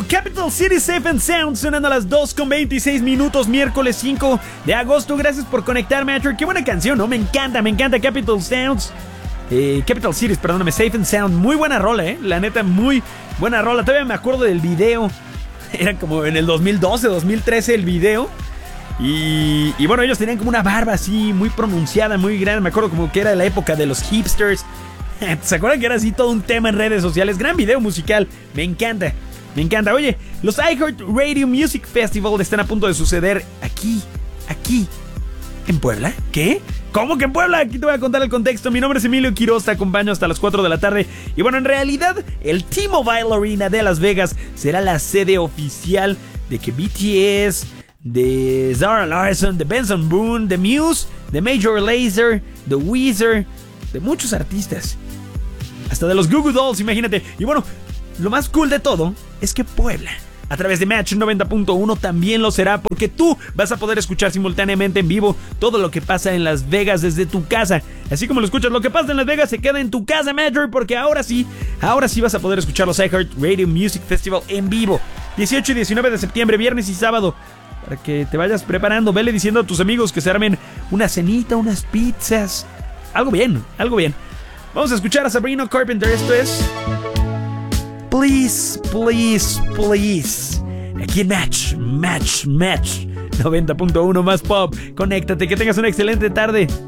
Capital City Safe and Sound sonando a las 2:26 miércoles 5 de agosto. Gracias por conectarme, Metro. Qué buena canción, ¿no? Me encanta Capital Sounds. Capital Cities, perdóname, Safe and Sound. Muy buena rola, la neta, muy buena rola. Todavía me acuerdo del video. Era como en el 2012, 2013 el video. Y bueno, ellos tenían como una barba así muy pronunciada, muy grande. Me acuerdo como que era la época de los hipsters. ¿Se acuerdan que era así todo un tema en redes sociales? Gran video musical, me encanta. Oye, los iHeartRadio Music Festival están a punto de suceder aquí, en Puebla. ¿Qué? ¿Cómo que en Puebla? Aquí te voy a contar el contexto. Mi nombre es Emilio Quiroz, te acompaño hasta las 4 de la tarde. Y bueno, en realidad, el T-Mobile Arena de Las Vegas será la sede oficial de que BTS, de Zara Larsson, de Benson Boone, de Muse, de Major Lazer, de Weezer, de muchos artistas. Hasta de los Goo Goo Dolls, imagínate. Y bueno, lo más cool de todo es que Puebla, a través de Match 90.1, también lo será, porque tú vas a poder escuchar simultáneamente en vivo todo lo que pasa en Las Vegas desde tu casa. Así como lo escuchas, lo que pasa en Las Vegas se queda en tu casa, Metro, porque ahora sí vas a poder escuchar los iHeartRadio Music Festival en vivo. 18 y 19 de septiembre, viernes y sábado. Para que te vayas preparando, vele diciendo a tus amigos que se armen una cenita, unas pizzas. Algo bien. Vamos a escuchar a Sabrina Carpenter. Esto es Please, Please, Please. Aquí en Match 90.1 más pop. Conéctate, que tengas una excelente tarde.